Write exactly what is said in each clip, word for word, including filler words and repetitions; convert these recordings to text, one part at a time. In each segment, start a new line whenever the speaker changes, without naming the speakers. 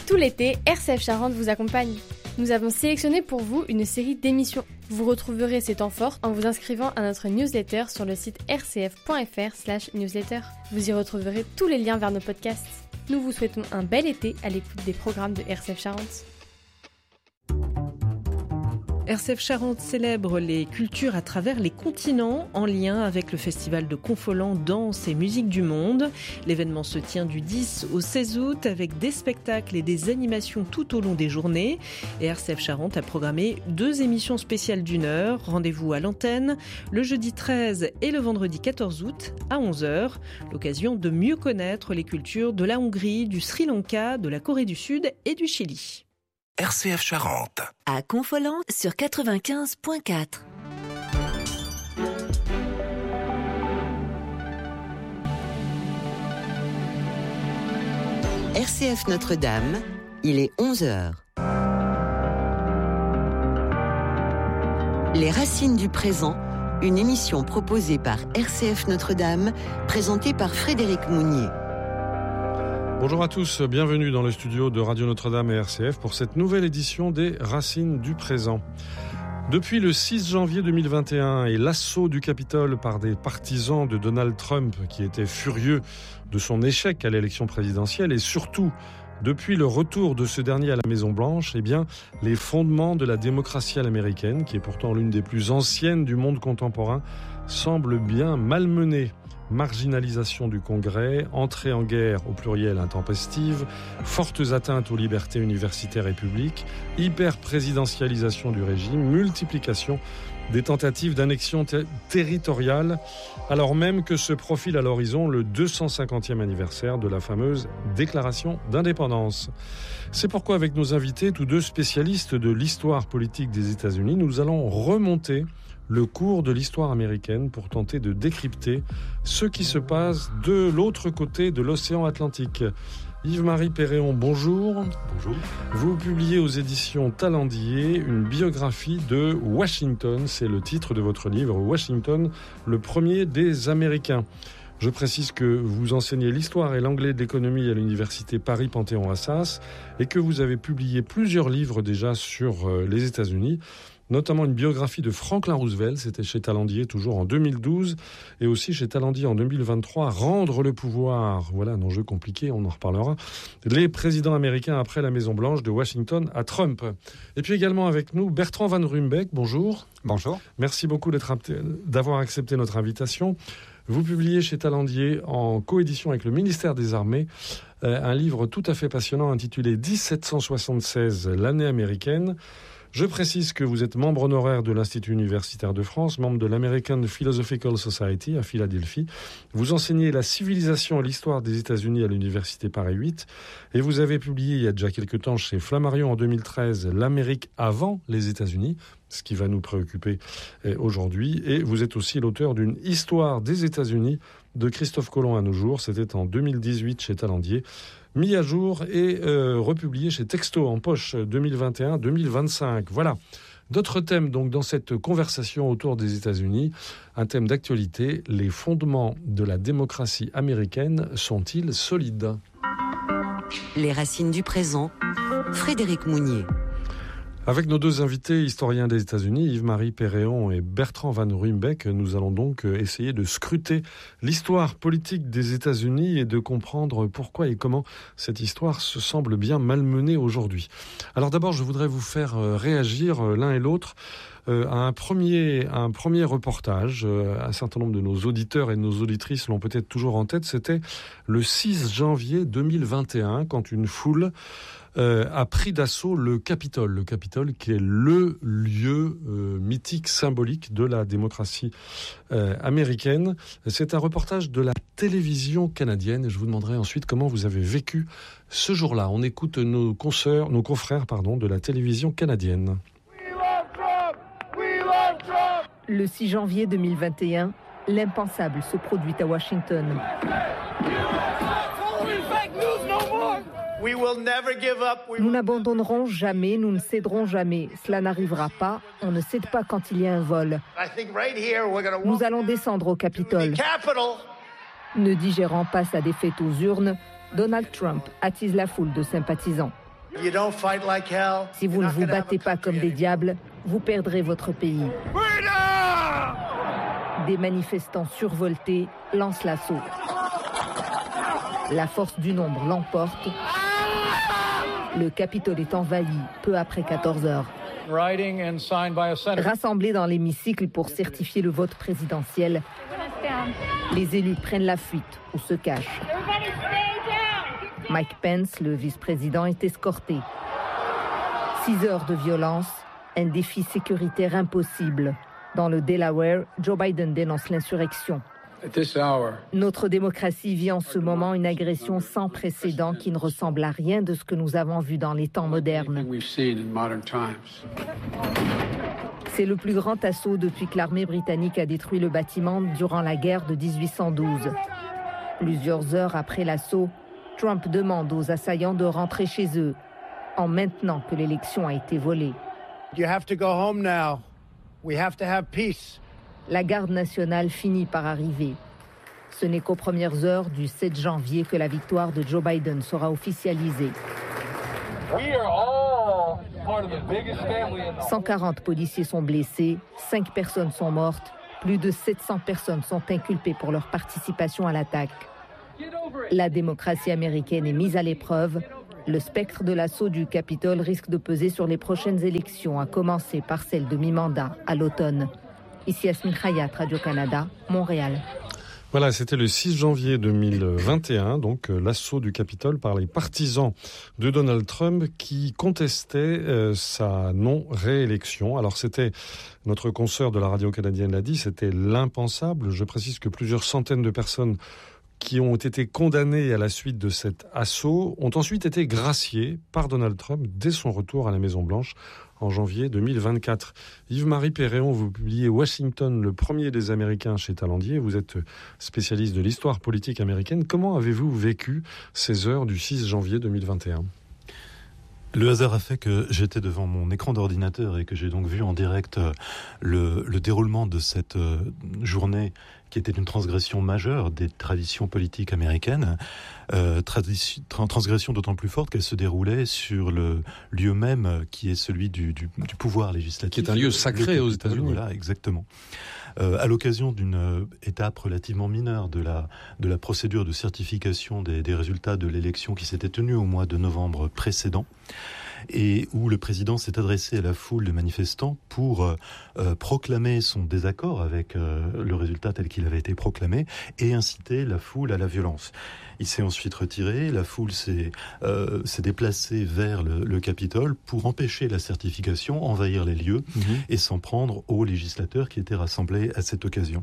Tout l'été, R C F Charente vous accompagne. Nous avons sélectionné pour vous une série d'émissions. Vous retrouverez ces temps forts en vous inscrivant à notre newsletter sur le site r c f point f r slash newsletter. Vous y retrouverez tous les liens vers nos podcasts. Nous vous souhaitons un bel été à l'écoute des programmes de R C F Charente.
R C F Charente célèbre les cultures à travers les continents en lien avec le festival de Confolens Danse et Musique du Monde. L'événement se tient du dix au seize août avec des spectacles et des animations tout au long des journées. Et R C F Charente a programmé deux émissions spéciales d'une heure. Rendez-vous à l'antenne le jeudi treize et le vendredi quatorze août à onze heures. L'occasion de mieux connaître les cultures de la Hongrie, du Sri Lanka, de la Corée du Sud et du Chili.
R C F Charente.
À Confolens sur quatre-vingt-quinze virgule quatre. R C F Notre-Dame, il est onze heures. Les racines du présent, une émission proposée par R C F Notre-Dame, présentée par Frédéric Mounier.
Bonjour à tous, bienvenue dans le studio de Radio Notre-Dame et R C F pour cette nouvelle édition des Racines du présent. Depuis le six janvier deux mille vingt et un et l'assaut du Capitole par des partisans de Donald Trump qui étaient furieux de son échec à l'élection présidentielle et surtout depuis le retour de ce dernier à la Maison-Blanche, eh bien, les fondements de la démocratie à l'américaine, qui est pourtant l'une des plus anciennes du monde contemporain, semblent bien malmenés. Marginalisation du Congrès, entrée en guerre au pluriel intempestive, fortes atteintes aux libertés universitaires et publiques, hyper-présidentialisation du régime, multiplication des tentatives d'annexion ter- territoriale, alors même que se profile à l'horizon le deux cent cinquantième anniversaire de la fameuse déclaration d'indépendance. C'est pourquoi avec nos invités, tous deux spécialistes de l'histoire politique des États-Unis, nous allons remonter le cours de l'histoire américaine pour tenter de décrypter ce qui se passe de l'autre côté de l'océan Atlantique. Yves-Marie Péréon, bonjour.
Bonjour.
Vous publiez aux éditions Talendier une biographie de Washington, c'est le titre de votre livre, Washington, le premier des Américains. Je précise que vous enseignez l'histoire et l'anglais de l'économie à l'université Paris-Panthéon-Assas et que vous avez publié plusieurs livres déjà sur les États-Unis, notamment une biographie de Franklin Roosevelt, c'était chez Talendier toujours en deux mille douze, et aussi chez Talendier en deux mille vingt-trois, Rendre le pouvoir, voilà un enjeu compliqué, on en reparlera, les présidents américains après la Maison-Blanche de Washington à Trump. Et puis également avec nous, Bertrand Van Ruymbeck, bonjour.
Bonjour.
Merci beaucoup d'être, d'avoir accepté notre invitation. Vous publiez chez Talendier, en coédition avec le ministère des Armées, euh, un livre tout à fait passionnant intitulé dix-sept cent soixante-seize, l'année américaine. Je précise que vous êtes membre honoraire de l'Institut universitaire de France, membre de l'American Philosophical Society à Philadelphie. Vous enseignez la civilisation et l'histoire des États-Unis à l'université Paris huit. Et vous avez publié il y a déjà quelques temps chez Flammarion en deux mille treize, L'Amérique avant les États-Unis, ce qui va nous préoccuper aujourd'hui. Et vous êtes aussi l'auteur d'une Histoire des États-Unis de Christophe Colomb à nos jours. C'était en deux mille dix-huit chez Talendier. Mis à jour et euh, republié chez Texto en poche deux mille vingt et un deux mille vingt-cinq. Voilà. D'autres thèmes donc dans cette conversation autour des États-Unis. Un thème d'actualité, les fondements de la démocratie américaine sont-ils solides ?
Les racines du présent, Frédéric Mounier.
Avec nos deux invités historiens des États-Unis, Yves-Marie Péréon et Bertrand Van Ruymbeck, nous allons donc essayer de scruter l'histoire politique des États-Unis et de comprendre pourquoi et comment cette histoire se semble bien malmenée aujourd'hui. Alors d'abord, je voudrais vous faire réagir l'un et l'autre à un premier, à un premier reportage. Un certain nombre de nos auditeurs et de nos auditrices l'ont peut-être toujours en tête. C'était le six janvier deux mille vingt et un, quand une foule Euh, a pris d'assaut le Capitole. Le Capitole qui est le lieu euh, mythique, symbolique de la démocratie euh, américaine. C'est un reportage de la télévision canadienne et je vous demanderai ensuite comment vous avez vécu ce jour-là. On écoute nos consoeurs, nos confrères pardon, de la télévision canadienne.
Le six janvier deux mille vingt et un, l'impensable se produit à Washington. Nous n'abandonnerons jamais, nous ne céderons jamais. Cela n'arrivera pas, on ne cède pas quand il y a un vol. Nous allons descendre au Capitole. Ne digérant pas sa défaite aux urnes, Donald Trump attise la foule de sympathisants.
Si vous ne vous battez pas comme des diables, vous perdrez votre pays. Des manifestants survoltés lancent l'assaut. La force du nombre l'emporte. Le Capitole est envahi peu après quatorze heures. Rassemblés dans l'hémicycle pour certifier le vote présidentiel, les élus prennent la fuite ou se cachent. Mike Pence, le vice-président, est escorté. Six heures de violence, un défi sécuritaire impossible. Dans le Delaware, Joe Biden dénonce l'insurrection. Notre démocratie vit en ce moment une agression sans précédent qui ne ressemble à rien de ce que nous avons vu dans les temps modernes. C'est le plus grand assaut depuis que l'armée britannique a détruit le bâtiment durant la guerre de dix-huit cent douze. Plusieurs heures après l'assaut, Trump demande aux assaillants de rentrer chez eux, en maintenant que l'élection a été volée.
You have to go home now. We have to have peace.
La garde nationale finit par arriver. Ce n'est qu'aux premières heures du sept janvier que la victoire de Joe Biden sera officialisée. cent quarante policiers sont blessés, cinq personnes sont mortes, plus de sept cents personnes sont inculpées pour leur participation à l'attaque. La démocratie américaine est mise à l'épreuve. Le spectre de l'assaut du Capitole risque de peser sur les prochaines élections, à commencer par celle de mi-mandat à l'automne. Ici Yasmine Khayat, Radio-Canada, Montréal.
Voilà, c'était le six janvier deux mille vingt et un, donc euh, l'assaut du Capitole par les partisans de Donald Trump qui contestaient euh, sa non-réélection. Alors c'était, notre consoeur de la radio canadienne l'a dit, c'était l'impensable. Je précise que plusieurs centaines de personnes qui ont été condamnés à la suite de cet assaut ont ensuite été graciés par Donald Trump dès son retour à la Maison-Blanche en janvier deux mille vingt-quatre. Yves-Marie Perréon, vous publiez Washington, le premier des Américains chez Talendier. Vous êtes spécialiste de l'histoire politique américaine. Comment avez-vous vécu ces heures du six janvier deux mille vingt et un ?
Le hasard a fait que j'étais devant mon écran d'ordinateur et que j'ai donc vu en direct le, le déroulement de cette journée qui était une transgression majeure des traditions politiques américaines, euh, tradition, transgression d'autant plus forte qu'elle se déroulait sur le lieu même qui est celui du, du, du pouvoir législatif.
Qui est un lieu sacré aux États-Unis.
Voilà, exactement. Euh, à l'occasion d'une étape relativement mineure de la, de la procédure de certification des, des résultats de l'élection qui s'était tenue au mois de novembre précédent, et où le président s'est adressé à la foule de manifestants pour euh, proclamer son désaccord avec euh, le résultat tel qu'il avait été proclamé et inciter la foule à la violence. Il s'est ensuite retiré, la foule s'est, euh, s'est déplacée vers le, le Capitole pour empêcher la certification, envahir les lieux mmh. et s'en prendre aux législateurs qui étaient rassemblés à cette occasion.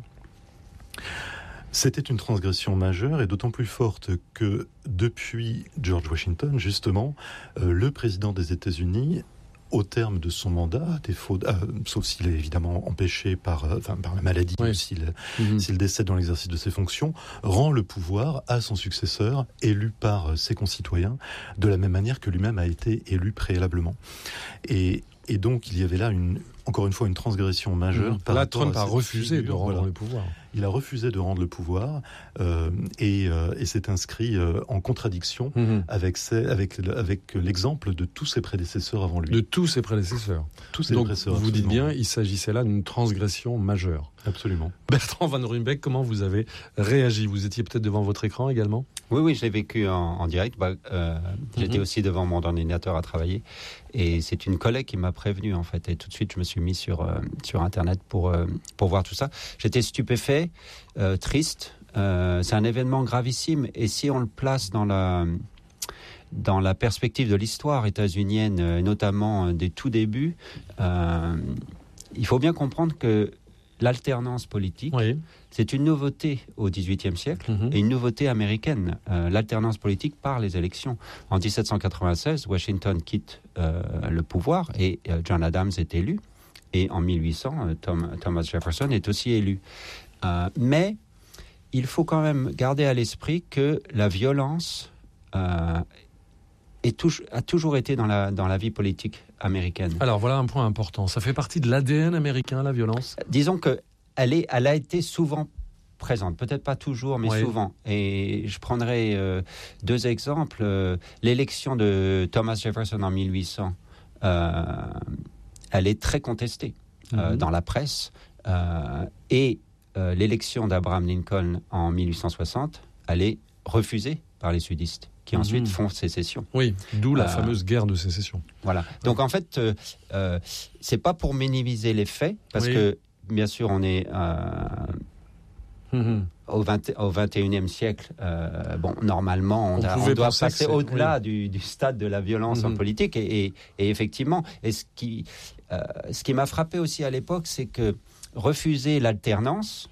C'était une transgression majeure et d'autant plus forte que depuis George Washington, justement, euh, le président des États-Unis, au terme de son mandat, à défaut, euh, sauf s'il est évidemment empêché par, euh, enfin, par la maladie oui. ou s'il, mmh. s'il décède dans l'exercice de ses fonctions, rend le pouvoir à son successeur, élu par ses concitoyens, de la même manière que lui-même a été élu préalablement. Et, et donc, il y avait là, une, encore une fois, une transgression majeure.
Mmh. Par là, Trump a refusé figure, de rendre voilà. le pouvoir.
Il a refusé de rendre le pouvoir euh, et, euh, et s'est inscrit euh, en contradiction mmh. avec, ses, avec, avec l'exemple de tous ses prédécesseurs avant lui.
De tous ses prédécesseurs.
Tous ses
Donc,
prédécesseurs,
vous
absolument.
dites bien, il s'agissait là d'une transgression majeure.
Absolument.
Bertrand Van Ruymbeck, comment vous avez réagi ? Vous étiez peut-être devant votre écran également ?
Oui, oui, je l'ai vécu en, en direct. Bah, euh, mmh. J'étais aussi devant mon ordinateur à travailler. Et c'est une collègue qui m'a prévenu, en fait. Et tout de suite, je me suis mis sur, euh, sur Internet pour, euh, pour voir tout ça. J'étais stupéfait. Euh, triste, euh, c'est un événement gravissime et si on le place dans la, dans la perspective de l'histoire états-unienne, euh, notamment euh, des tout débuts, euh, il faut bien comprendre que l'alternance politique, oui. c'est une nouveauté au dix-huitième siècle mm-hmm. et une nouveauté américaine. Euh, l'alternance politique par les élections. En dix-sept cent quatre-vingt-seize, Washington quitte euh, le pouvoir et euh, John Adams est élu. Et en mille huit cents, euh, Tom, Thomas Jefferson est aussi élu. Euh, mais il faut quand même garder à l'esprit que la violence euh, est touj- a toujours été dans la, dans la vie politique américaine.
Alors voilà un point important. Ça fait partie de l'A D N américain, la violence ?
Disons qu'elle est, elle a été souvent présente, peut-être pas toujours, mais
oui.
souvent. Et je prendrai euh, deux exemples. Euh, l'élection de Thomas Jefferson en mille huit cents, euh, elle est très contestée euh, mm-hmm. dans la presse. Euh, et euh, l'élection d'Abraham Lincoln en mille huit cent soixante, elle est refusée par les sudistes, qui mm-hmm. ensuite font sécession.
Oui, d'où la
euh,
fameuse guerre de sécession.
Voilà. Donc en fait, euh, euh, c'est pas pour minimiser les faits, parce
oui.
que bien sûr, on est euh, mm-hmm. au, vingt, au vingt et unième siècle. Euh, bon, normalement, on,
on,
a, on doit passer au-delà
oui.
du, du stade de la violence mm-hmm. en politique. Et, et, et effectivement, et ce qui, euh, ce qui m'a frappé aussi à l'époque, c'est que refuser l'alternance,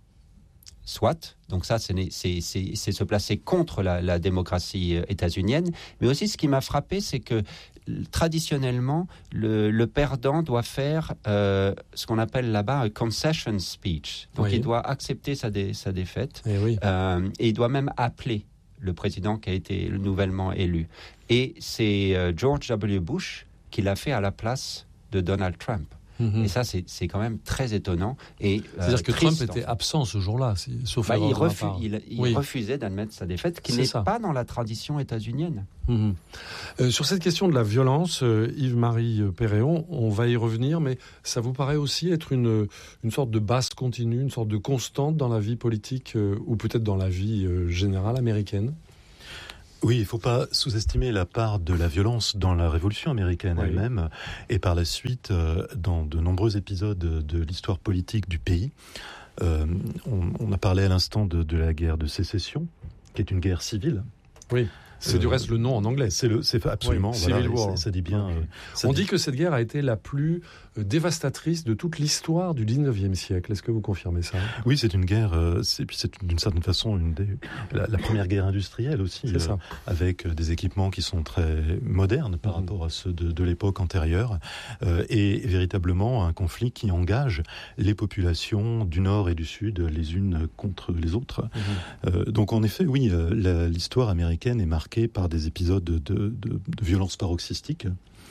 soit, donc ça, c'est, c'est, c'est, c'est se placer contre la, la démocratie états-unienne, mais aussi ce qui m'a frappé, c'est que traditionnellement, le, le perdant doit faire euh, ce qu'on appelle là-bas un concession speech. Donc, oui. il doit accepter sa, dé, sa défaite
et, oui.
euh, et il doit même appeler le président qui a été nouvellement élu. Et c'est euh, George W. Bush qui l'a fait à la place de Donald Trump. Mmh. Et ça, c'est, c'est quand même très étonnant. Et,
C'est-à-dire
euh,
que
triste,
Trump était absent ce jour-là, si, sauf
bah, il, refu-
part.
il, il
oui.
refusait d'admettre sa défaite, qui
c'est
n'est
ça.
pas dans la tradition états-unienne.
Mmh. Euh, sur cette question de la violence, euh, Yves-Marie Perréon, on va y revenir, mais ça vous paraît aussi être une, une sorte de base continue, une sorte de constante dans la vie politique euh, ou peut-être dans la vie euh, générale américaine ?
Oui, il ne faut pas sous-estimer la part de la violence dans la Révolution américaine oui. elle-même et par la suite euh, dans de nombreux épisodes de l'histoire politique du pays. Euh, on, on a parlé à l'instant de, de la guerre de sécession, qui est une guerre civile.
Oui. C'est euh, du reste le nom en anglais.
C'est, le, c'est absolument.
Oui,
voilà,
Civil War.
Ça, ça dit bien. Euh, ça
On
dit...
dit que cette guerre a été la plus dévastatrice de toute l'histoire du dix-neuvième siècle. Est-ce que vous confirmez ça ?
Oui, c'est une guerre. Euh, c'est, c'est d'une certaine façon une des, la, la première guerre industrielle aussi,
c'est ça.
Euh, avec des équipements qui sont très modernes par mmh. rapport à ceux de, de l'époque antérieure, euh, et véritablement un conflit qui engage les populations du Nord et du Sud les unes contre les autres. Mmh. Euh, donc en effet, oui, euh, la, l'histoire américaine est marquée par des épisodes de, de, de, de violence paroxystique.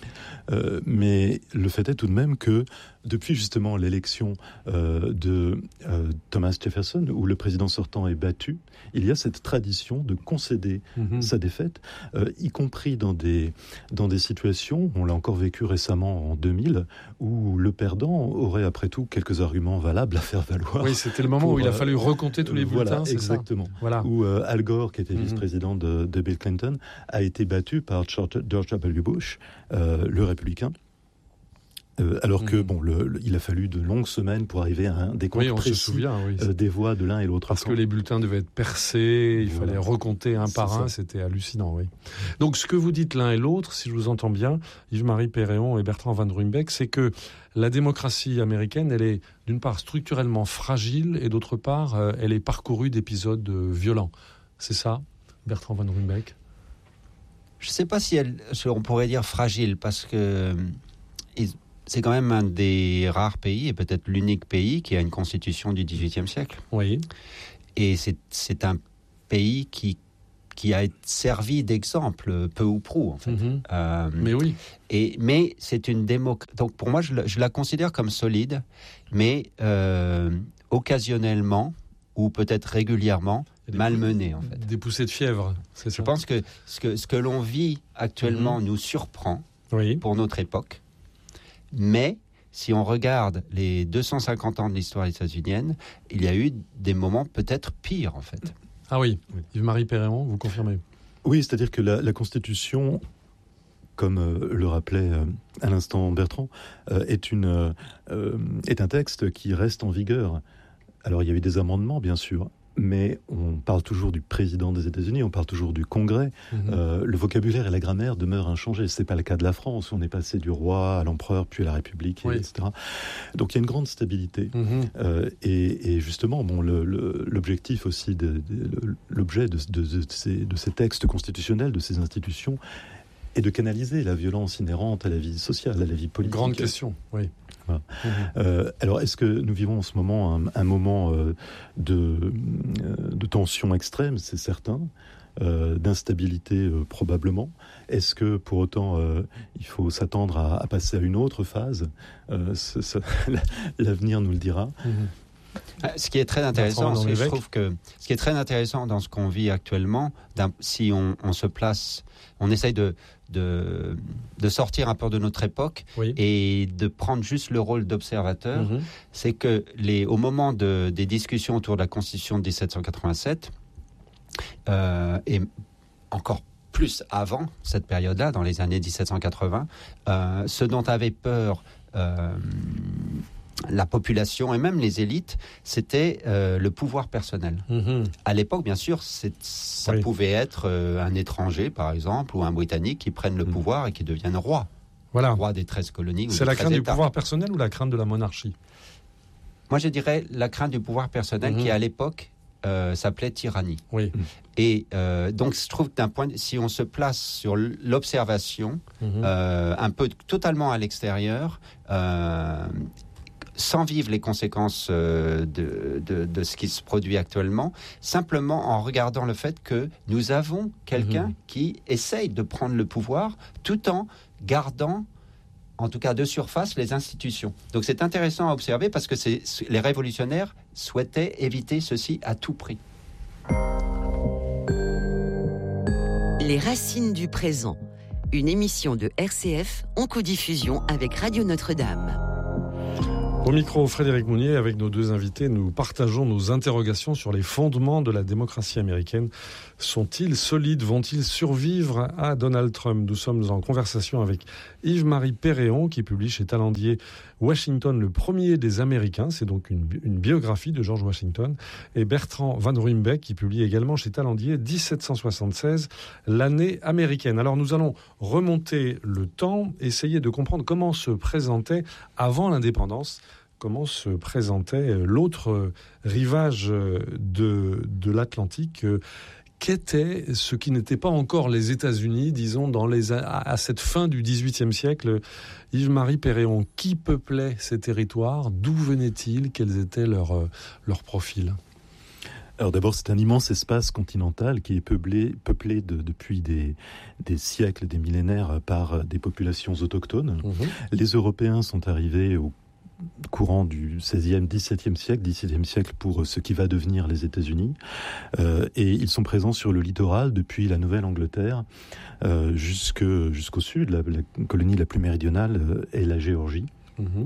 Euh, mais le fait est tout de même que depuis justement l'élection euh, de euh, Thomas Jefferson, où le président sortant est battu, il y a cette tradition de concéder mmh. sa défaite, euh, y compris dans des, dans des situations, on l'a encore vécu récemment en deux mille, où le perdant aurait après tout quelques arguments valables à faire valoir.
Oui, c'était le moment
pour,
où il a fallu recompter tous les bulletins,
voilà,
c'est
exactement.
ça voilà.
Où euh, Al Gore, qui était
mmh.
vice-président de, de Bill Clinton, a été battu par George W. Bush, euh, le républicain. Euh, alors que, mmh. bon, le, le, il a fallu de longues semaines pour arriver à un décompte
oui, on
précis
se souvient, oui,
euh, des voix de l'un et l'autre.
Parce que les bulletins devaient être percés, il voilà. fallait recompter un
c'est
par
ça.
un, c'était hallucinant, oui. Donc, ce que vous dites l'un et l'autre, si je vous entends bien, Yves-Marie Perréon et Bertrand Van Ruymbeck, c'est que la démocratie américaine, elle est d'une part structurellement fragile et d'autre part, euh, elle est parcourue d'épisodes euh, violents. C'est ça, Bertrand Van Ruymbeck ?
Je ne sais pas si elle, on pourrait dire fragile, parce que ils, c'est quand même un des rares pays, et peut-être l'unique pays, qui a une constitution du dix-huitième siècle.
Oui.
Et c'est, c'est un pays qui, qui a servi d'exemple, peu ou prou, en fait.
Mm-hmm.
Euh,
mais oui.
Et, mais c'est une démocratie. Donc pour moi, je, je la considère comme solide, mais euh, occasionnellement, ou peut-être régulièrement, malmenée, en fait.
Des poussées de fièvre, c'est ça.
Je pense que ce que, ce que l'on vit actuellement mm-hmm. nous surprend
oui.
pour notre époque. Mais si on regarde les deux cent cinquante ans de l'histoire états-unienne, il y a eu des moments peut-être pires, en fait.
Ah oui, Yves-Marie Perréon, vous confirmez ?
Oui, c'est-à-dire que la, la Constitution, comme euh, le rappelait euh, à l'instant Bertrand, euh, est, une, euh, est un texte qui reste en vigueur. Alors, il y a eu des amendements, bien sûr, mais on parle toujours du président des États-Unis, on parle toujours du Congrès. Mmh. Euh, le vocabulaire et la grammaire demeurent inchangés. C'est pas le cas de la France, où on est passé du roi à l'empereur, puis à la République,
oui.
et cetera. Donc il y a une grande stabilité.
Mmh.
Euh, et, et justement, bon, le, le, l'objectif aussi, de, de, l'objet de, de, de, ces, de ces textes constitutionnels, de ces institutions, est de canaliser la violence inhérente à la vie sociale, à la vie politique.
Grande question, oui.
Voilà. Mmh. Euh, alors, est-ce que nous vivons en ce moment un, un moment euh, de, euh, de tension extrême ? C'est certain. Euh, d'instabilité, euh, probablement. Est-ce que, pour autant, euh, il faut s'attendre à, à passer à une autre phase ? euh, ça, ça, L'avenir nous le dira.
Mmh.
Ce qui est très intéressant, c'est que je trouve que ce qui est très intéressant dans ce qu'on vit actuellement, si on, on se place, on essaye de, de, de sortir un peu de notre époque oui. et de prendre juste le rôle d'observateur, mm-hmm. c'est que les, au moment de, des discussions autour de la Constitution de dix-sept cent quatre-vingt-sept, euh, et encore plus avant cette période-là, dans les années dix-sept cent quatre-vingts, euh, ce dont avait peur euh, la population et même les élites, c'était euh, le pouvoir personnel. Mmh. À l'époque, bien sûr, c'est, ça oui. pouvait être euh, un étranger, par exemple, ou un Britannique qui prenne le mmh. pouvoir et qui devienne roi.
Voilà.
Roi des treize colonies.
C'est la crainte du pouvoir personnel ou la crainte de la monarchie ?
Moi, je dirais la crainte du pouvoir personnel mmh. qui, à l'époque, euh, s'appelait tyrannie.
Oui.
Et euh, donc, je trouve que d'un point de, si on se place sur l'observation, mmh. euh, un peu totalement à l'extérieur, euh, sans vivre les conséquences euh, de, de, de ce qui se produit actuellement, simplement en regardant le fait que nous avons quelqu'un mmh. qui essaye de prendre le pouvoir tout en gardant, en tout cas de surface, les institutions. Donc c'est intéressant à observer parce que c'est, les révolutionnaires souhaitaient éviter ceci à tout prix.
Les racines du présent, une émission de R C F en codiffusion avec Radio Notre-Dame.
Au micro, Frédéric Mounier, avec nos deux invités, nous partageons nos interrogations sur les fondements de la démocratie américaine. Sont-ils solides ? Vont-ils survivre à Donald Trump ? Nous sommes en conversation avec Yves-Marie Perréon, qui publie chez Talendier Washington, le premier des Américains. C'est donc une, une biographie de George Washington. Et Bertrand Van Ruymbeck, qui publie également chez Talendier dix-sept cent soixante-seize, l'année américaine. Alors nous allons remonter le temps, essayer de comprendre comment se présentait avant l'indépendance, comment se présentait l'autre rivage de, de l'Atlantique, qu'était ce qui n'était pas encore les États-Unis, disons, dans les, à, à cette fin du dix-huitième siècle. Yves-Marie Perréon, qui peuplait ces territoires ? D'où venaient-ils ? Quels étaient leurs leur profils ?
Alors d'abord, c'est un immense espace continental qui est peuplé, peuplé de, depuis des, des siècles, des millénaires par des populations autochtones. Mmh. Les Européens sont arrivés au courant du seizième, dix-septième siècle, dix-septième siècle pour ce qui va devenir les États-Unis. Euh, et ils sont présents sur le littoral depuis la Nouvelle-Angleterre euh, jusque, jusqu'au sud. La, la colonie la plus méridionale euh, est la Géorgie. Mmh.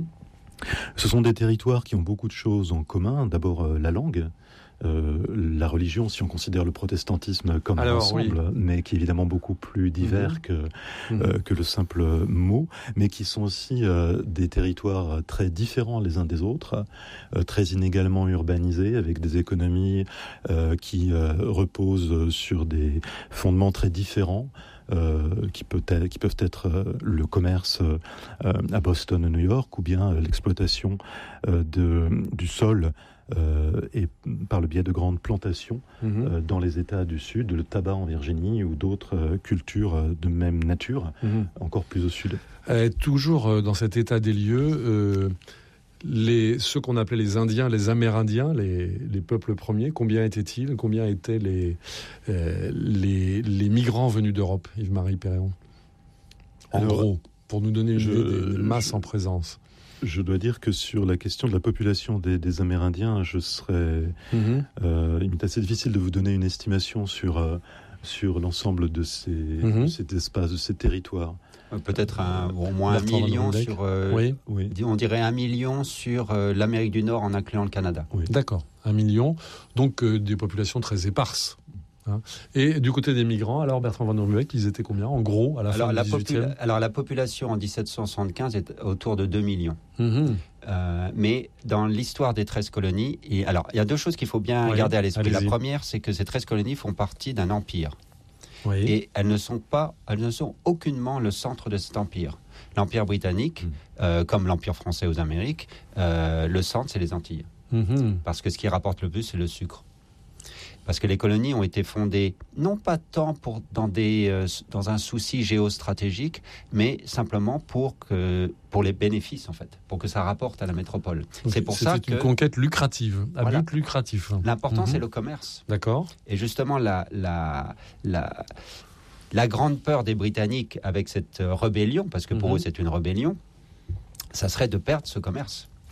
Ce sont des territoires qui ont beaucoup de choses en commun. D'abord, euh, la langue. Euh, la religion, si on considère le protestantisme comme Alors, un ensemble, oui. mais qui est évidemment beaucoup plus divers mmh. que, mmh. Euh, que le simple mot, mais qui sont aussi euh, des territoires très différents les uns des autres, euh, très inégalement urbanisés, avec des économies euh, qui euh, reposent sur des fondements très différents. Euh, qui, peut être, qui peuvent être euh, le commerce euh, à Boston, New York, ou bien euh, l'exploitation euh, de, du sol euh, et par le biais de grandes plantations mmh. euh, dans les États du Sud, le tabac en Virginie ou d'autres euh, cultures euh, de même nature, mmh. encore plus au Sud.
Euh, toujours euh, dans cet état des lieux, euh, les, ceux qu'on appelait les Indiens, les Amérindiens, les, les peuples premiers, combien étaient-ils ? Combien étaient les, euh, les, les migrants venus d'Europe, Yves-Marie Perréon ? En Alors, gros, pour nous donner une je, idée des, des masses je, en présence.
Je dois dire que sur la question de la population des, des Amérindiens, je serais... Mm-hmm. Euh, il m'est assez difficile de vous donner une estimation sur, euh, sur l'ensemble de ces, mm-hmm. de cet espace, de ces territoires.
Peut-être un, au moins un million sur, euh,
oui, oui.
on dirait un million sur euh, l'Amérique du Nord en incluant le Canada.
Oui. D'accord, un million, donc euh, des populations très éparses. Hein. Et du côté des migrants, alors Bertrand Van Ruymbeck, ils étaient combien en gros à la alors, fin du dix-huitième popula-
Alors la population en dix-sept cent soixante-quinze est autour de deux millions.
Mmh.
Euh, mais dans l'histoire des treize colonies, et, alors il y a deux choses qu'il faut bien oui, garder à l'esprit. Allez-y. La première, c'est que ces treize colonies font partie d'un empire. Oui. Et elles ne sont pas, elles ne sont aucunement le centre de cet empire. L'empire britannique, mmh. euh, comme l'empire français aux Amériques, euh, le centre c'est les Antilles, mmh. parce que ce qui rapporte le plus c'est le sucre. Parce que les colonies ont été fondées non pas tant pour dans des euh, dans un souci géostratégique, mais simplement pour que pour les bénéfices en fait, pour que ça rapporte à la métropole.
Donc,
c'est pour
c'était
ça que
une conquête lucrative, à voilà. but lucratif.
L'important mmh. c'est le commerce.
D'accord.
Et justement la la la la grande peur des Britanniques avec cette rébellion, parce que pour mmh. eux c'est une rébellion, ça serait de perdre ce commerce.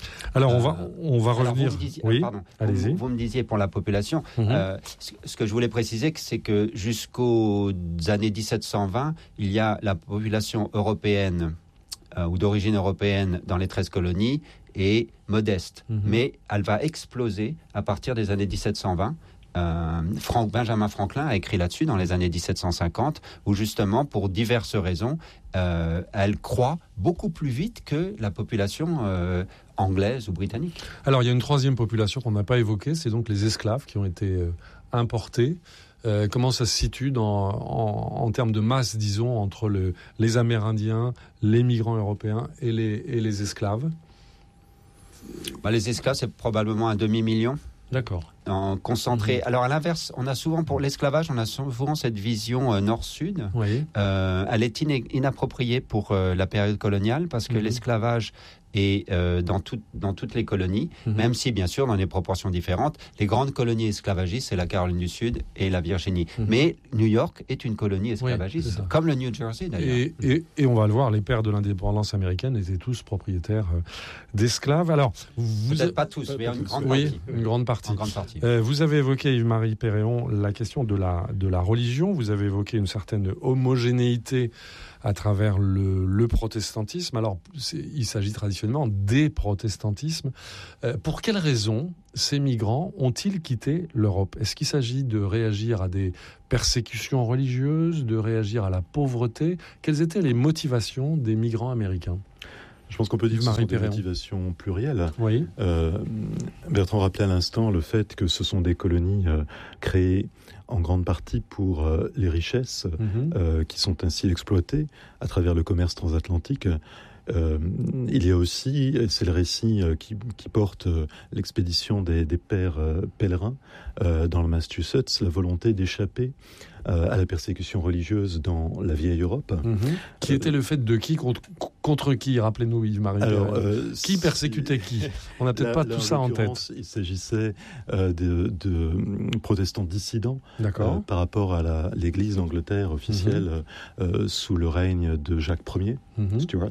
Alors on va, on va
alors
revenir.
Vous me disiez,
oui,
pardon,
allez-y.
Vous, vous me disiez pour la population.
Mm-hmm.
Euh, ce, ce que je voulais préciser, c'est que jusqu'aux années dix-sept cent vingt, il y a la population européenne euh, ou d'origine européenne dans les treize colonies est modeste,
Mm-hmm.
mais elle va exploser à partir des années dix-sept cent vingt. Euh, Frank, Benjamin Franklin a écrit là-dessus dans les années dix-sept cent cinquante, où justement, pour diverses raisons, euh, elle croît beaucoup plus vite que la population euh, anglaise ou britannique.
Alors, il y a une troisième population qu'on n'a pas évoquée, c'est donc les esclaves qui ont été euh, importés. Euh, comment ça se situe dans, en, en termes de masse, disons, entre le, les Amérindiens, les migrants européens et les, et les esclaves?
Bah, les esclaves, c'est probablement un demi-million.
D'accord.
En concentré. Alors à l'inverse, on a souvent pour l'esclavage, on a souvent cette vision euh, nord-sud.
Oui.
Euh, elle est ina- inappropriée pour euh, la période coloniale parce que
Mhm.
l'esclavage est euh, dans, tout, dans toutes les colonies,
Mhm.
même si bien sûr dans des proportions différentes. Les grandes colonies esclavagistes, c'est la Caroline du Sud et la Virginie.
Mhm.
Mais New York est une colonie
c'est
esclavagiste,
ça.
comme le New Jersey d'ailleurs.
Et, et, et on va le voir, les pères de l'indépendance américaine étaient tous propriétaires euh, d'esclaves. Alors, vous
Peut-être pas tous, mais une grande
oui,
partie.
une grande partie.
En grande partie.
Euh, vous avez évoqué, Yves-Marie Perréon, la question de la, de la religion. Vous avez évoqué une certaine homogénéité à travers le, le protestantisme. Alors, c'est, il s'agit traditionnellement des protestantismes. Euh, pour quelles raisons ces migrants ont-ils quitté l'Europe? Est-ce qu'il s'agit de réagir à des persécutions religieuses, de réagir à la pauvreté? Quelles étaient les motivations des migrants américains?
Je pense qu'on peut dire que ce
Marie
sont des
Perréon.
motivations plurielles.
Oui.
Euh, Bertrand rappelait à l'instant le fait que ce sont des colonies euh, créées en grande partie pour euh, les richesses
Mhm.
euh, qui sont ainsi exploitées à travers le commerce transatlantique. Euh, il y a aussi, c'est le récit euh, qui, qui porte euh, l'expédition des, des pères euh, pèlerins euh, dans le Massachusetts, la volonté d'échapper euh, à la persécution religieuse dans la vieille Europe.
Mhm. Qui
Euh,
était le fait de qui contre, contre qui? Rappelez-nous, Yves-Marie.
Alors,
Perréon.
euh,
Qui persécutait qui? On n'a peut-être
Là-
pas
là,
tout ça en tête.
l'occurrence, Il s'agissait euh, de, de hum, protestants dissidents
D'accord.
euh, par rapport à la- l'Église d'Angleterre officielle euh, sous le règne de Jacques Ier,
Mhm.
Stuart.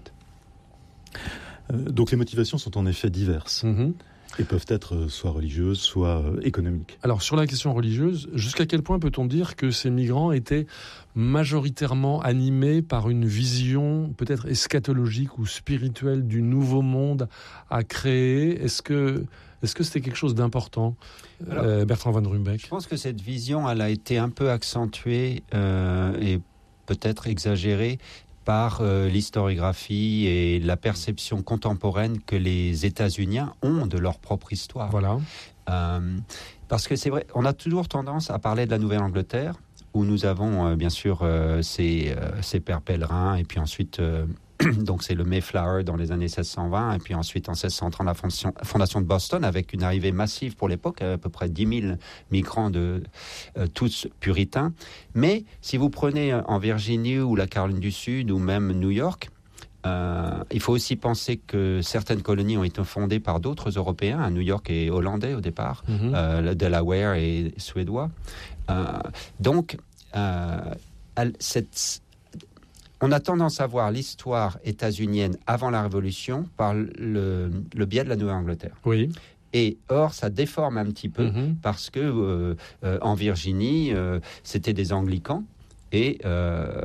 Euh, donc les motivations sont en effet diverses
Mhm.
et peuvent être euh, soit religieuses, soit euh, économiques.
Alors, sur la question religieuse, jusqu'à quel point peut-on dire que ces migrants étaient majoritairement animés par une vision peut-être eschatologique ou spirituelle du nouveau monde à créer? Est-ce que, est-ce que c'était quelque chose d'important,
Alors,
euh, Bertrand Van Ruymbeck?
Je pense que cette vision, elle a été un peu accentuée euh, et peut-être exagérée par euh, l'historiographie et la perception contemporaine que les États-Unis ont de leur propre histoire.
Voilà.
Euh, parce que c'est vrai, on a toujours tendance à parler de la Nouvelle-Angleterre, où nous avons euh, bien sûr euh, ces, euh, ces pères pèlerins, et puis ensuite, euh, donc c'est le Mayflower dans les années seize cent vingt, et puis ensuite en seize cent trente, la fondation, fondation de Boston, avec une arrivée massive pour l'époque, à peu près dix mille migrants, de, euh, tous puritains. Mais si vous prenez en Virginie ou la Caroline du Sud, ou même New York, Euh, il faut aussi penser que certaines colonies ont été fondées par d'autres Européens, à New York et hollandais au départ,
Mhm.
euh, le Delaware et suédois. Euh, donc, euh, elle- cette, on a tendance à voir l'histoire états-unienne avant la Révolution par le, le biais de la Nouvelle-Angleterre.
Oui.
Et or, ça déforme un petit peu
Mhm.
parce que euh, euh, en Virginie, euh, c'était des anglicans. Et euh,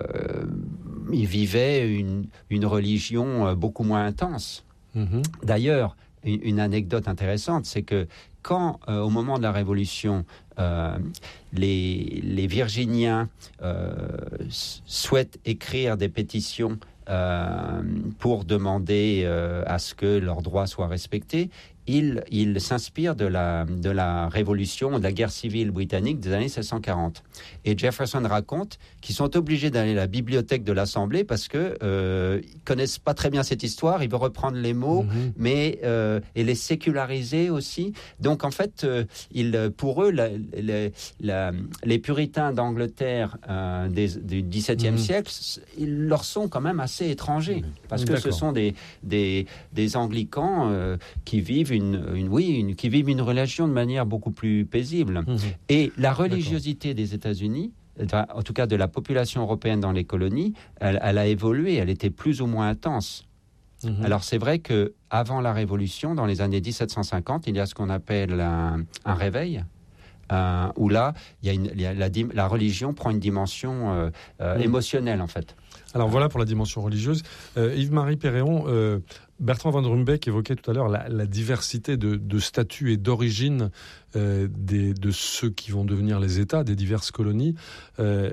ils vivaient une, une religion euh, beaucoup moins intense.
Mhm.
D'ailleurs, une, une anecdote intéressante, c'est que quand, euh, au moment de la Révolution, euh, les, les Virginiens euh, s- souhaitent écrire des pétitions euh, pour demander euh, à ce que leurs droits soient respectés, ils, ils s'inspirent de la, de la Révolution, de la guerre civile britannique des années seize cent quarante. Et Jefferson raconte qu'ils sont obligés d'aller à la bibliothèque de l'Assemblée parce qu'ils euh, ne connaissent pas très bien cette histoire, ils veulent reprendre les mots,
Mhm.
mais euh, et les séculariser aussi. Donc en fait, euh, il, pour eux, la, la, la, les puritains d'Angleterre euh, des, du dix-septième
Mhm.
siècle, ils leur sont quand même assez étrangers, parce que ce
D'accord.
sont des, des, des anglicans euh, qui vivent une, une, oui, une, qui vivent une religion de manière beaucoup plus paisible.
Mhm.
Et la religiosité des États-Unis, enfin, en tout cas de la population européenne dans les colonies, elle, elle a évolué, elle était plus ou moins intense. Mmh. Alors c'est vrai qu'avant la Révolution, dans les années dix-sept cent cinquante, il y a ce qu'on appelle un, un réveil, euh, où là, il y a une, il y a la, la religion prend une dimension euh, euh, mmh. émotionnelle en fait.
Alors voilà pour la dimension religieuse. Euh, Yves-Marie Perréon, euh, Bertrand Van Rumbek évoquait tout à l'heure la, la diversité de, de statuts et d'origine euh, des, de ceux qui vont devenir les États, des diverses colonies. Euh,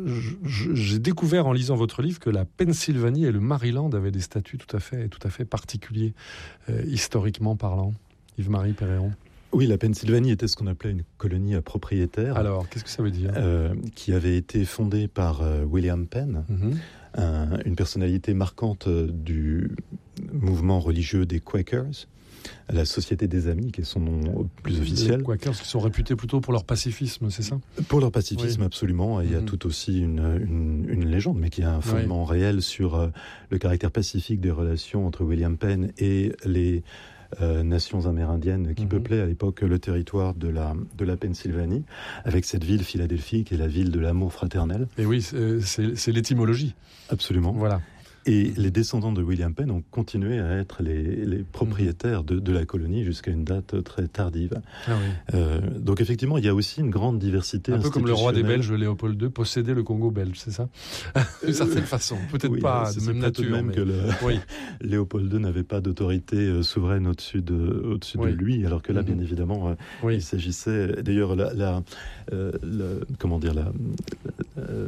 j'ai découvert en lisant votre livre que la Pennsylvanie et le Maryland avaient des statuts tout à fait, tout à fait particuliers, euh, historiquement parlant. Yves-Marie Perréon.
Oui, la Pennsylvanie était ce qu'on appelait une colonie à propriétaire.
Alors, qu'est-ce que ça veut dire ?
euh, Qui avait été fondée par euh, William Penn, mm-hmm. un, une personnalité marquante du mouvement religieux des Quakers, la Société des Amis, qui est son nom plus officiel.
Les Quakers qui sont réputés plutôt pour leur pacifisme, c'est ça ?
Pour leur pacifisme, oui. Absolument. Et il mm-hmm. y a tout aussi une, une, une légende, mais qui a un fondement oui. réel sur euh, le caractère pacifique des relations entre William Penn et les Euh, nations amérindiennes qui mmh. peuplaient à l'époque le territoire de la, de la Pennsylvanie, avec cette ville, Philadelphie, qui est la ville de l'amour fraternel.
Et oui, c'est, c'est, c'est l'étymologie.
Absolument.
Voilà.
Et les descendants de William Penn ont continué à être les, les propriétaires de, de la colonie jusqu'à une date très tardive.
Ah oui.
euh, donc effectivement, il y a aussi une grande diversité.
Un peu comme le roi des Belges, Léopold deux, possédait le Congo belge, c'est ça ? D'une certaine façon. Peut-être oui, pas de même nature.
Même
mais...
que le...
oui.
Léopold deux n'avait pas d'autorité euh, souveraine au-dessus, de, au-dessus oui. de lui, alors que là, mm-hmm. bien évidemment, euh, oui. il s'agissait... D'ailleurs, la, la, euh, la, comment dire, la... Euh,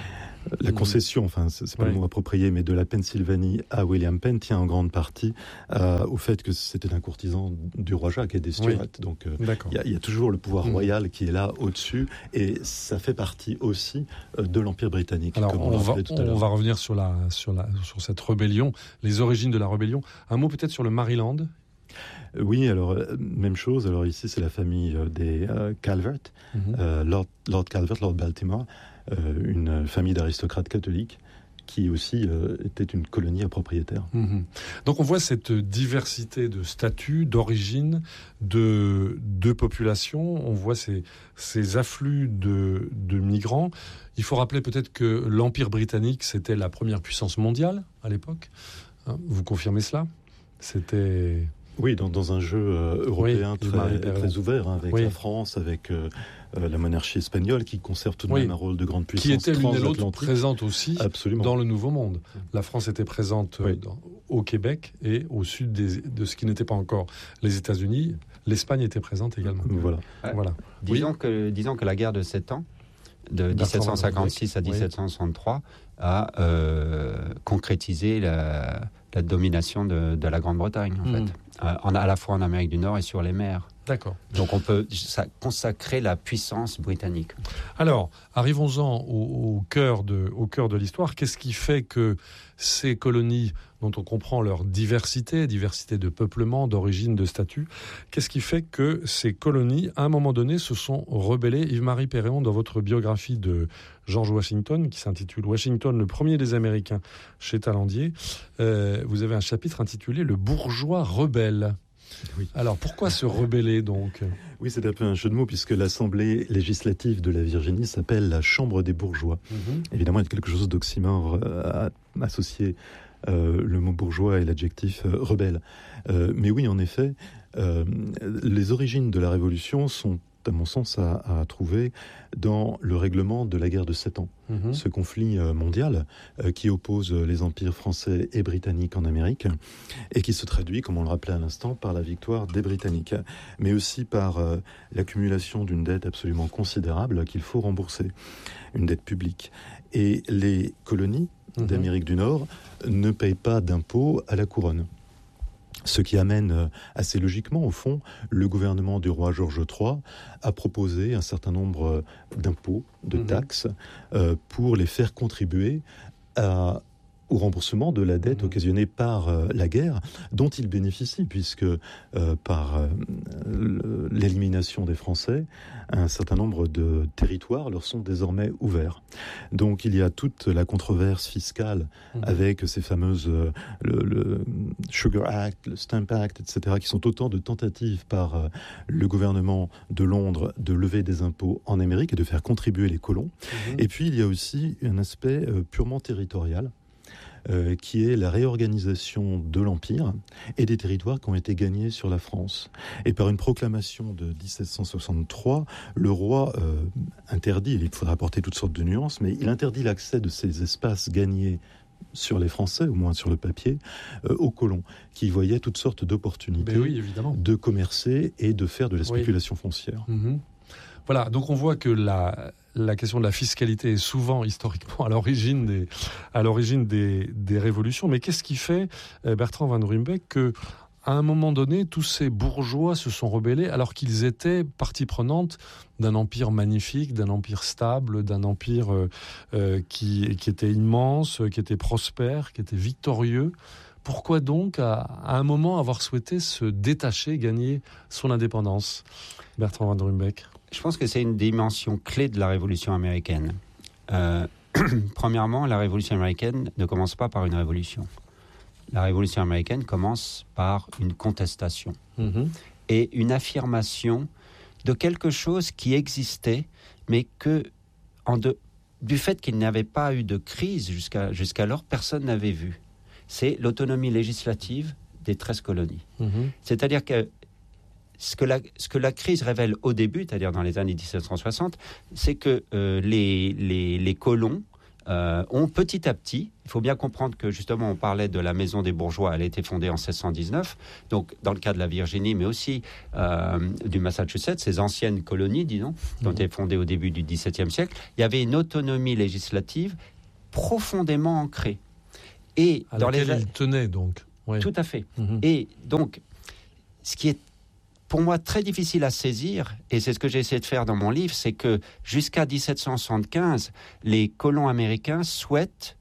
La concession, enfin, c'est, c'est pas oui. le mot approprié, mais de la Pennsylvanie à William Penn tient en grande partie euh, au fait que c'était un courtisan du roi Jacques et des Stuarts. Oui. Donc, il euh, y, y a toujours le pouvoir royal mmh. qui est là au-dessus, et ça fait partie aussi euh, de l'Empire britannique.
Alors,
comme
on,
on,
va,
tout
on va revenir sur, la, sur, la, sur cette rébellion, les origines de la rébellion. Un mot peut-être sur le Maryland ?
Oui, alors, même chose. Alors ici, c'est la famille des euh, Calvert, mmh. euh, Lord, Lord Calvert, Lord Baltimore, euh, une famille d'aristocrates catholiques qui aussi euh, était une colonie à propriétaire.
Mmh. Donc on voit cette diversité de statuts, d'origines, de, de populations, on voit ces, ces afflux de, de migrants. Il faut rappeler peut-être que l'Empire britannique, c'était la première puissance mondiale à l'époque. Hein, vous confirmez cela ? C'était...
Oui, dans, dans un jeu euh, européen
oui,
très, très ouvert, hein, avec oui. la France, avec euh, euh, la monarchie espagnole, qui conserve tout de oui. même un rôle de grande puissance.
Qui était l'une et l'autre présente aussi
Absolument.
Dans le Nouveau Monde. La France était présente oui. dans, au Québec et au sud des, de ce qui n'était pas encore les États-Unis. L'Espagne était présente également.
Voilà.
Euh,
voilà.
Disons, oui. que, disons que la guerre de Sept Ans, de dix-sept cent cinquante-six à dix-sept cent soixante-trois, oui. a euh, concrétisé la, la domination de, de la Grande-Bretagne, en mmh. fait. En, à la fois en Amérique du Nord et sur les mers.
D'accord.
Donc on peut ça, consacrer la puissance britannique.
Alors, arrivons-en au, au, cœur de, au cœur de l'histoire. Qu'est-ce qui fait que ces colonies, dont on comprend leur diversité, diversité de peuplement, d'origine, de statut, qu'est-ce qui fait que ces colonies, à un moment donné, se sont rebellées ? Yves-Marie Perréon, dans votre biographie de George Washington, qui s'intitule « Washington, le premier des Américains » chez Talandier, euh, vous avez un chapitre intitulé « Le bourgeois rebelle ». Oui. Alors, pourquoi se rebeller, donc ?
Oui, c'est un peu un jeu de mots, puisque l'Assemblée législative de la Virginie s'appelle la Chambre des bourgeois. Mm-hmm. Évidemment, il y a quelque chose d'oxymore à associer euh, le mot bourgeois et l'adjectif euh, rebelle. Euh, mais oui, en effet, euh, les origines de la Révolution sont, à mon sens, à, à trouver dans le règlement de la guerre de Sept Ans. Mmh. Ce conflit euh, mondial euh, qui oppose les empires français et britanniques en Amérique et qui se traduit, comme on le rappelait à l'instant, par la victoire des Britanniques, mais aussi par euh, l'accumulation d'une dette absolument considérable qu'il faut rembourser, une dette publique. Et les colonies mmh. d'Amérique du Nord ne payent pas d'impôts à la couronne. Ce qui amène assez logiquement, au fond, le gouvernement du roi George trois à proposer un certain nombre d'impôts, de mmh. taxes, euh, pour les faire contribuer à, au remboursement de la dette mmh. occasionnée par euh, la guerre, dont ils bénéficient, puisque euh, par euh, l'élimination des Français, un certain nombre de territoires leur sont désormais ouverts. Donc il y a toute la controverse fiscale mmh. avec ces fameuses, euh, le, le Sugar Act, le Stamp Act, et cetera, qui sont autant de tentatives par euh, le gouvernement de Londres de lever des impôts en Amérique et de faire contribuer les colons. Mmh. Et puis il y a aussi un aspect euh, purement territorial, euh, qui est la réorganisation de l'Empire et des territoires qui ont été gagnés sur la France. Et par une proclamation de dix-sept cent soixante-trois, le roi euh, interdit, il faudra apporter toutes sortes de nuances, mais il interdit l'accès de ces espaces gagnés sur les Français, au moins sur le papier, euh, aux colons, qui voyaient toutes sortes d'opportunités
oui, évidemment.
de commercer et de faire de la spéculation oui. foncière.
Mmh. Voilà, donc on voit que la, la question de la fiscalité est souvent, historiquement, à l'origine des, à l'origine des, des révolutions. Mais qu'est-ce qui fait, Bertrand Van Ruymbeck, que à un moment donné, tous ces bourgeois se sont rebellés alors qu'ils étaient partie prenante d'un empire magnifique, d'un empire stable, d'un empire euh, euh, qui, qui était immense, qui était prospère, qui était victorieux. Pourquoi donc, à, à un moment, avoir souhaité se détacher, gagner son indépendance, Bertrand Van Ruymbeck ?
Je pense que c'est une dimension clé de la Révolution américaine. Euh, premièrement, la Révolution américaine ne commence pas par une révolution. La Révolution américaine commence par une contestation mmh. et une affirmation de quelque chose qui existait, mais que, en de, du fait qu'il n'y avait pas eu de crise jusqu'à, jusqu'alors, personne n'avait vu. C'est l'autonomie législative des treize colonies. Mmh. C'est-à-dire que ce que, la, ce que la crise révèle au début, c'est-à-dire dans les années dix-sept cent soixante, c'est que euh, les, les, les colons Euh, ont petit à petit, il faut bien comprendre que justement on parlait de la maison des bourgeois, elle a été fondée en seize cent dix-neuf, donc dans le cas de la Virginie, mais aussi euh, du Massachusetts, ces anciennes colonies, disons, qui ont été fondées au début du dix-septième siècle, il y avait une autonomie législative profondément ancrée. Et
à
dans
laquelle
les...
ils tenaient donc. Oui.
Tout à fait.
Mm-hmm.
Et donc, ce qui est pour moi très difficile à saisir, et c'est ce que j'ai essayé de faire dans mon livre, c'est que jusqu'à dix-sept cent soixante-quinze, les colons américains souhaitent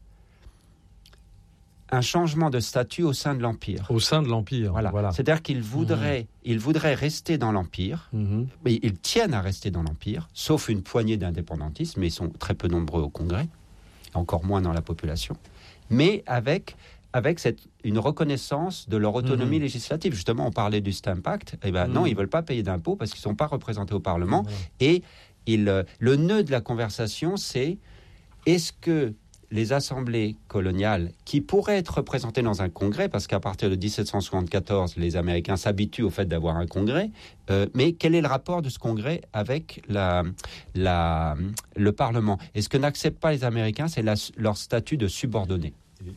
un changement de statut au sein de l'Empire.
Au sein de l'Empire,
voilà.
voilà.
C'est-à-dire qu'ils voudraient, mmh. ils voudraient rester dans l'Empire, mmh. mais ils tiennent à rester dans l'Empire, sauf une poignée d'indépendantistes, mais ils sont très peu nombreux au Congrès, encore moins dans la population, mais avec... avec cette, une reconnaissance de leur autonomie mmh. législative. Justement, on parlait du Stamp Act. Eh ben, mmh. non, ils ne veulent pas payer d'impôts parce qu'ils ne sont pas représentés au Parlement. Mmh. Et il, le nœud de la conversation, c'est est-ce que les assemblées coloniales, qui pourraient être représentées dans un congrès, parce qu'à partir de dix-sept cent soixante-quatorze, les Américains s'habituent au fait d'avoir un congrès, euh, mais quel est le rapport de ce congrès avec la, la, le Parlement ? Et ce que n'acceptent pas les Américains, c'est la, leur statut de subordonné.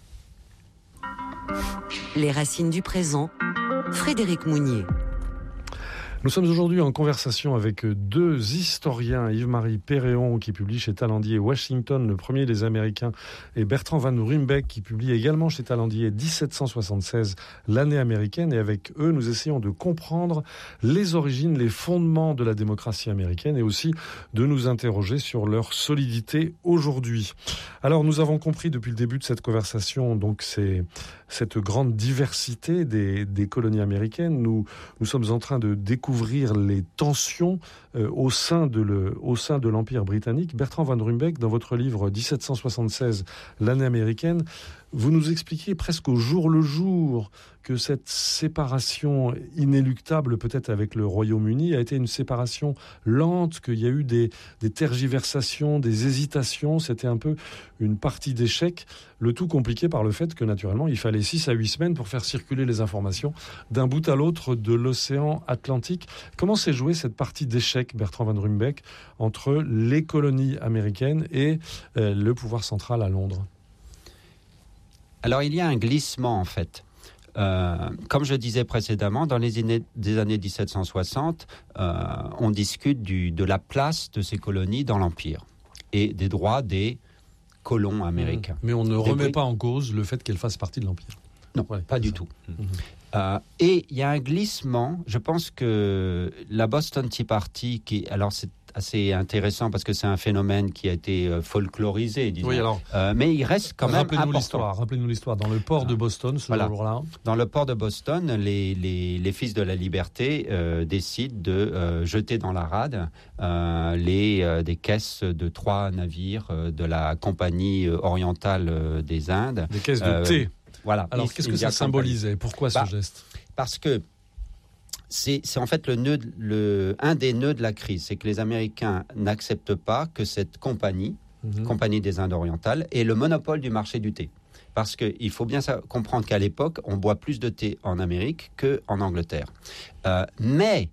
Les racines du présent, Frédéric Mounier.
Nous sommes aujourd'hui en conversation avec deux historiens, Yves-Marie Péréon qui publie chez Talandier Washington, le premier des Américains, et Bertrand Van Ruymbeck qui publie également chez Talandier dix-sept cent soixante-seize, l'année américaine. Et avec eux, nous essayons de comprendre les origines, les fondements de la démocratie américaine et aussi de nous interroger sur leur solidité aujourd'hui. Alors, nous avons compris depuis le début de cette conversation, donc c'est cette grande diversité des, des colonies américaines. Nous, nous sommes en train de découvrir les tensions euh, au, sein de le, au sein de l'Empire britannique. Bertrand Van Ruymbeck, dans votre livre dix-sept cent soixante-seize, l'année américaine, vous nous expliquez presque au jour le jour que cette séparation inéluctable, peut-être avec le Royaume-Uni, a été une séparation lente, qu'il y a eu des, des tergiversations, des hésitations. C'était un peu une partie d'échec, le tout compliqué par le fait que, naturellement, il fallait six à huit semaines pour faire circuler les informations d'un bout à l'autre de l'océan Atlantique. Comment s'est jouée cette partie d'échec, Bertrand Van Ruymbeck, entre les colonies américaines et euh, le pouvoir central à Londres ?
Alors, il y a un glissement, en fait. Euh, comme je disais précédemment, dans les années, des années dix-sept cent soixante, euh, on discute du, de la place de ces colonies dans l'Empire et des droits des colons américains.
Mmh. Mais on ne
des
remet
Brit-
pas en cause le fait qu'elles fassent partie de l'Empire.
Non,
ouais,
pas du
ça.
tout.
Mmh.
Euh, et il y a un glissement. Je pense que la Boston Tea Party, qui, alors c'est assez intéressant parce que c'est un phénomène qui a été euh, folklorisé, disons.
Oui, alors,
euh, mais il reste quand même
rappelez-nous
important.
l'histoire. Rappelez-nous l'histoire. Dans le port de Boston, ce
voilà.
jour-là.
Dans le port de Boston, les, les, les fils de la liberté euh, décident de euh, jeter dans la rade euh, les, euh, des caisses de trois navires euh, de la Compagnie orientale euh, des Indes.
Des caisses de
euh,
thé.
Voilà.
Alors, qu'est-ce que ça symbolisait ? Pourquoi ce
bah,
geste ?
Parce que c'est, c'est en fait le nœud, le, un des nœuds de la crise. C'est que les Américains n'acceptent pas que cette compagnie, mmh. Compagnie des Indes orientales, ait le monopole du marché du thé. parce qu'il faut bien ça, comprendre qu'à l'époque, on boit plus de thé en Amérique qu'en Angleterre. Euh, mais,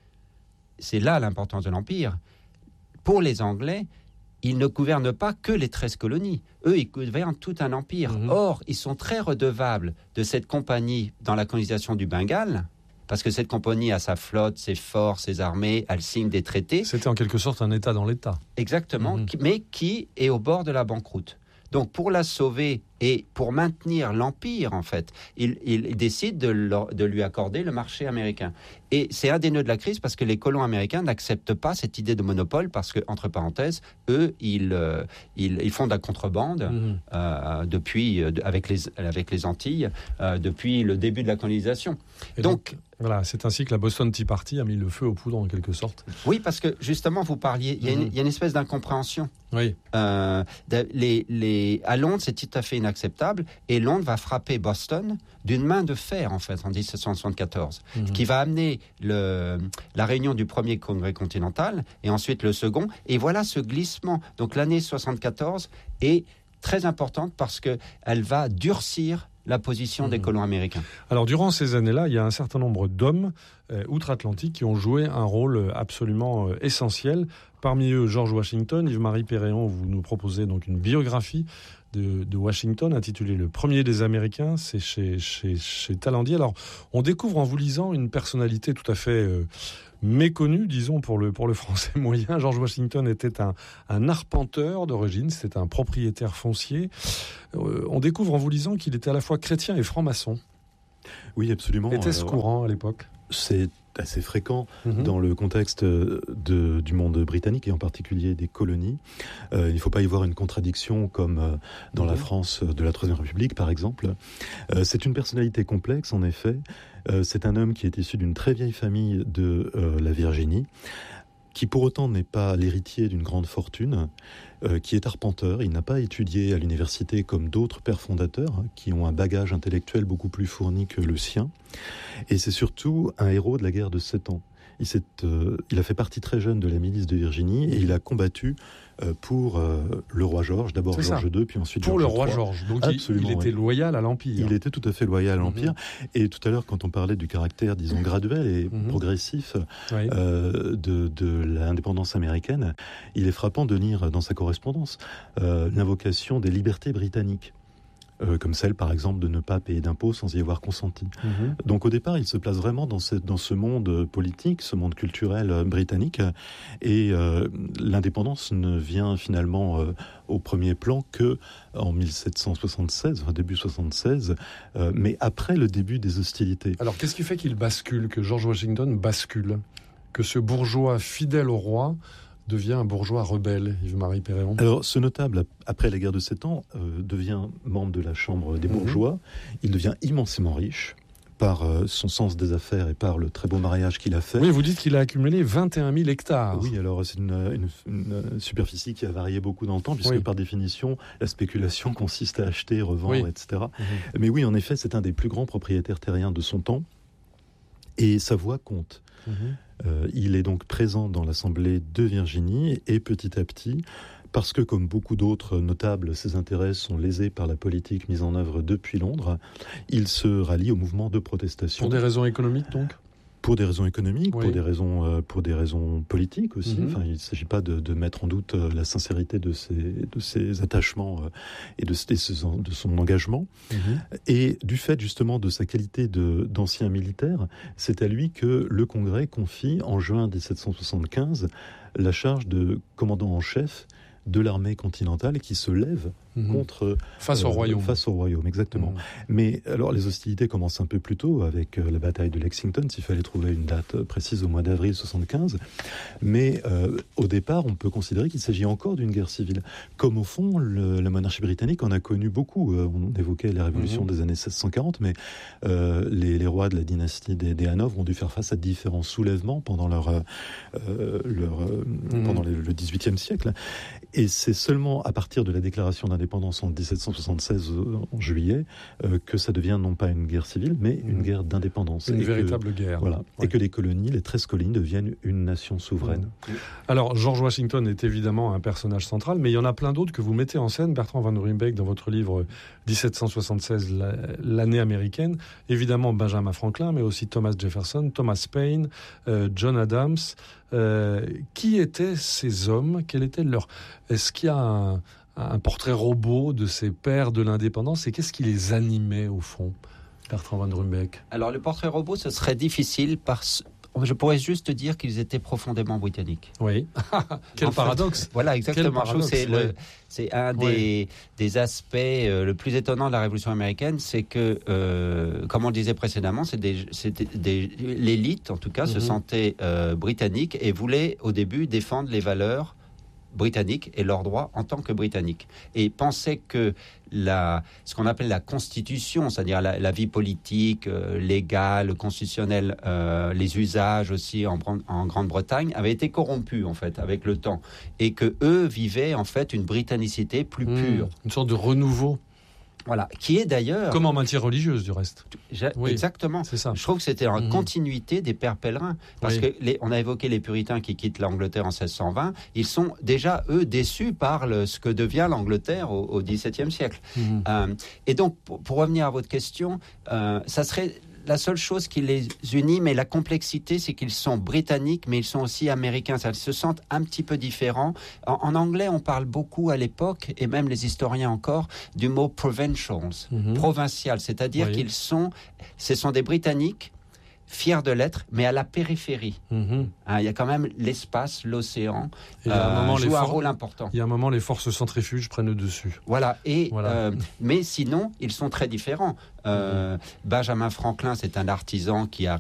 c'est là l'importance de l'Empire. Pour les Anglais, ils ne gouvernent pas que les treize colonies. Eux, ils gouvernent tout un empire. Mmh. Or, ils sont très redevables de cette compagnie dans la colonisation du Bengale, parce que cette compagnie a sa flotte, ses forts, ses armées, elle signe des traités.
C'était en quelque sorte un État dans l'État.
Exactement, mmh. qui, mais qui est au bord de la banqueroute. Donc, pour la sauver et pour maintenir l'Empire, en fait, il, il décide de, leur, de lui accorder le marché américain. Et c'est un des nœuds de la crise parce que les colons américains n'acceptent pas cette idée de monopole parce que, entre parenthèses, eux, ils, euh, ils, ils font de la contrebande mmh. euh, depuis, euh, avec, les, avec les Antilles euh, depuis le début de la colonisation.
Et donc, donc voilà, c'est ainsi que la Boston Tea Party a mis le feu aux poudres, en quelque sorte.
Oui, parce que, justement, vous parliez, il mmh. y, y a une espèce d'incompréhension.
Oui.
Euh, les, les, à Londres, c'est tout à fait inacceptable. Et Londres va frapper Boston d'une main de fer, en fait, en dix-sept cent soixante-quatorze, mmh. qui va amener le, la réunion du premier congrès continental et ensuite le second. Et voilà ce glissement. Donc l'année soixante-quatorze est très importante parce qu'elle va durcir la position mmh. des colons américains.
Alors, durant ces années-là, il y a un certain nombre d'hommes euh, outre-Atlantique qui ont joué un rôle absolument euh, essentiel. Parmi eux, George Washington. Yves-Marie Péréon, vous nous proposez donc une biographie de, de Washington intitulée Le premier des Américains. C'est chez, chez, chez Talandier. Alors, on découvre en vous lisant une personnalité tout à fait euh, méconnue, disons, pour le, pour le français moyen. George Washington était un, un arpenteur d'origine, c'était un propriétaire foncier. Euh, on découvre en vous lisant qu'il était à la fois chrétien et franc-maçon.
Oui, absolument.
Était-ce Alors, courant à l'époque ?
C'est assez fréquent mmh. dans le contexte de, du monde britannique et en particulier des colonies. Euh, il ne faut pas y voir une contradiction comme euh, dans mmh. la France de la Troisième République, par exemple. Euh, c'est une personnalité complexe, en effet. Euh, c'est un homme qui est issu d'une très vieille famille de euh, la Virginie, qui pour autant n'est pas l'héritier d'une grande fortune, euh, qui est arpenteur. Il n'a pas étudié à l'université comme d'autres pères fondateurs, hein, qui ont un bagage intellectuel beaucoup plus fourni que le sien. Et c'est surtout un héros de la guerre de Sept Ans. Il, s'est, euh, il a fait partie très jeune de la milice de Virginie et il a combattu euh, pour euh, le roi George, d'abord c'est George ça. deux, puis ensuite
pour
George
le roi
trois.
George. Donc Absolument, il, il était ouais. loyal à l'Empire.
Il était tout à fait loyal à l'Empire. Mm-hmm. Et tout à l'heure, quand on parlait du caractère, disons, graduel et mm-hmm. progressif oui. euh, de, de l'indépendance américaine, il est frappant de lire dans sa correspondance euh, l'invocation des libertés britanniques. Euh, comme celle, par exemple, de ne pas payer d'impôts sans y avoir consenti. Mmh. Donc, au départ, il se place vraiment dans ce, dans ce monde politique, ce monde culturel euh, britannique, et euh, l'indépendance ne vient finalement euh, au premier plan que en dix-sept cent soixante-seize, enfin, début soixante-seize, euh, mais après le début des hostilités.
Alors, qu'est-ce qui fait qu'il bascule, que George Washington bascule, que ce bourgeois fidèle au roi devient un bourgeois rebelle, Yves-Marie Péréon?
Alors, ce notable, après la guerre de Sept Ans, euh, devient membre de la Chambre des bourgeois. Mmh. Il devient immensément riche par euh, son sens des affaires et par le très beau mariage qu'il a fait.
Oui, vous dites qu'il a accumulé vingt et un mille hectares.
Oui, alors c'est une, une, une superficie qui a varié beaucoup dans le temps, puisque oui. par définition, la spéculation consiste à acheter, revendre, oui. et cetera. Mmh. Mais oui, en effet, c'est un des plus grands propriétaires terriens de son temps. Et sa voix compte. Mmh. Euh, il est donc présent dans l'Assemblée de Virginie et petit à petit, parce que comme beaucoup d'autres notables, ses intérêts sont lésés par la politique mise en œuvre depuis Londres, il se rallie au mouvement de protestation.
Pour des raisons économiques donc ?
Pour des raisons économiques, oui. pour des raisons, euh, pour des raisons politiques aussi. Mm-hmm. Enfin, il ne s'agit pas de, de mettre en doute euh, la sincérité de ses, de ses attachements euh, et de, de, de son engagement. Mm-hmm. Et du fait justement de sa qualité de, d'ancien militaire, c'est à lui que le Congrès confie en juin dix-sept cent soixante-quinze la charge de commandant en chef de l'armée continentale qui se lève mmh. contre...
Face euh, au royaume.
Face au royaume, exactement. Mmh. Mais alors, les hostilités commencent un peu plus tôt avec euh, la bataille de Lexington, s'il fallait trouver une date précise au mois d'avril soixante-quinze. Mais euh, au départ, on peut considérer qu'il s'agit encore d'une guerre civile. Comme au fond, le, la monarchie britannique en a connu beaucoup. Euh, on évoquait les révolutions mmh. des années seize cent quarante, mais euh, les, les rois de la dynastie des, des Hanovre ont dû faire face à différents soulèvements pendant, leur, euh, leur, mmh. pendant le dix-huitième siècle. Et c'est seulement à partir de la déclaration d'indépendance l'indépendance en dix-sept cent soixante-seize, en juillet, euh, que ça devient non pas une guerre civile, mais une guerre d'indépendance.
Une
et
véritable
que,
guerre.
Voilà,
ouais.
Et que les colonies, les treize colonies, deviennent une nation souveraine.
Alors, George Washington est évidemment un personnage central, mais il y en a plein d'autres que vous mettez en scène, Bertrand Van Ruymbeck, dans votre livre dix-sept cent soixante-seize, l'année américaine. Évidemment, Benjamin Franklin, mais aussi Thomas Jefferson, Thomas Paine, euh, John Adams. Euh, qui étaient ces hommes? Quel était leur... Est-ce qu'il y a un, un portrait robot de ces pères de l'indépendance, et qu'est-ce qui les animait au fond, Bertrand Van Ruymbeck?
Alors le portrait robot, ce serait difficile parce je pourrais juste dire qu'ils étaient profondément britanniques.
Oui. Quel
en
paradoxe.
Fait, voilà, exactement.
Quel paradoxe,
c'est,
oui.
le, c'est un des, oui. des aspects euh, le plus étonnant de la Révolution américaine, c'est que, euh, comme on le disait précédemment, c'est des, c'est des, des, l'élite, en tout cas, mm-hmm. se sentait euh, britannique et voulait au début défendre les valeurs britanniques et leurs droits en tant que britanniques. Et pensait que la, ce qu'on appelle la constitution, c'est-à-dire la, la vie politique, euh, légale, constitutionnelle, euh, les usages aussi en, en Grande-Bretagne, avait été corrompue en fait avec le temps. Et que eux vivaient en fait une britannicité plus mmh, pure.
Une sorte de renouveau.
Voilà, qui est d'ailleurs...
Comme en matière religieuse, du reste.
Oui, exactement.
C'est ça.
Je trouve que c'était en mmh. continuité des pères pèlerins. Parce oui. que les, on a évoqué les puritains qui quittent l'Angleterre en seize cent vingt. Ils sont déjà, eux, déçus par le, ce que devient l'Angleterre au, au dix-septième siècle. Mmh. Euh, et donc, pour, pour revenir à votre question, euh, ça serait... La seule chose qui les unit, mais la complexité, c'est qu'ils sont britanniques, mais ils sont aussi américains. Ça, ils se sentent un petit peu différents. En, en anglais, on parle beaucoup à l'époque, et même les historiens encore, du mot provincials, mm-hmm. provincial. C'est-à-dire oui. qu'ils sont, ce sont des Britanniques, fiers de l'être, mais à la périphérie. Mm-hmm. Hein, il y a quand même l'espace, l'océan,
et à un moment,
euh, joue
les
un
for-
rôle important.
Il y a un moment, les forces centrifuges prennent le dessus.
Voilà. Et,
voilà.
Euh, mais sinon, ils sont très différents. Euh, mm-hmm. Benjamin Franklin, c'est un artisan qui a